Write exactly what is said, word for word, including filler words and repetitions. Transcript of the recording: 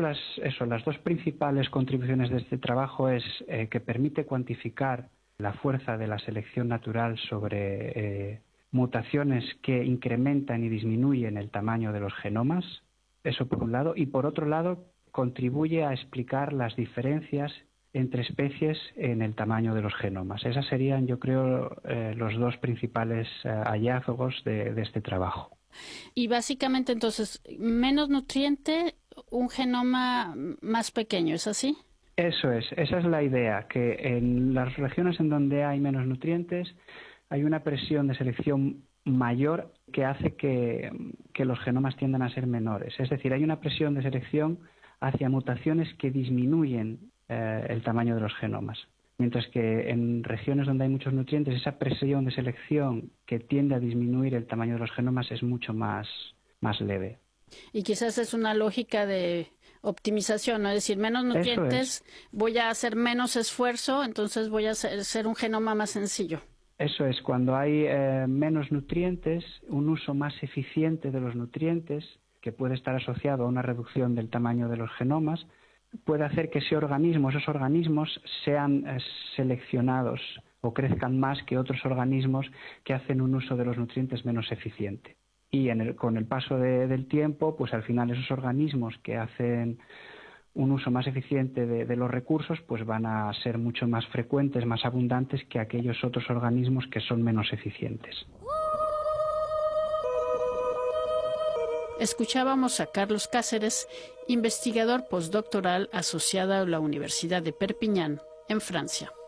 las, eso, las dos principales contribuciones de este trabajo es eh, que permite cuantificar la fuerza de la selección natural sobre eh, mutaciones que incrementan y disminuyen el tamaño de los genomas, eso por un lado, y por otro lado contribuye a explicar las diferencias entre especies en el tamaño de los genomas. Esas serían, yo creo, eh, los dos principales eh, hallazgos de, de este trabajo. Y básicamente, entonces, menos nutriente, un genoma más pequeño, ¿es así? Eso es, esa es la idea, que en las regiones en donde hay menos nutrientes hay una presión de selección mayor que hace que, que los genomas tiendan a ser menores. Es decir, hay una presión de selección hacia mutaciones que disminuyen eh, el tamaño de los genomas. Mientras que en regiones donde hay muchos nutrientes, esa presión de selección que tiende a disminuir el tamaño de los genomas es mucho más, más leve. Y quizás es una lógica de optimización, ¿no? Es decir, menos nutrientes, voy a hacer menos esfuerzo, entonces voy a hacer, hacer un genoma más sencillo. Eso es, cuando hay eh, menos nutrientes, un uso más eficiente de los nutrientes, que puede estar asociado a una reducción del tamaño de los genomas, puede hacer que ese organismo, esos organismos sean eh, seleccionados o crezcan más que otros organismos que hacen un uso de los nutrientes menos eficiente. Y en el, con el paso de, del tiempo, pues al final esos organismos que hacen un uso más eficiente de, de los recursos, pues van a ser mucho más frecuentes, más abundantes que aquellos otros organismos que son menos eficientes. Escuchábamos a Carlos Cáceres, investigador postdoctoral asociado a la Universidad de Perpiñán, en Francia.